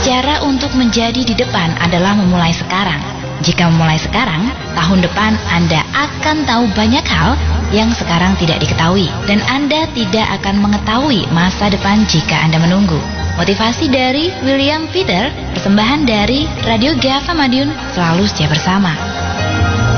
Cara untuk menjadi di depan adalah memulai sekarang. Jika memulai sekarang, tahun depan Anda akan tahu banyak hal yang sekarang tidak diketahui, dan Anda tidak akan mengetahui masa depan jika Anda menunggu. Motivasi dari William Peter, persembahan dari Radio Gava Madiun, selalu setia bersama.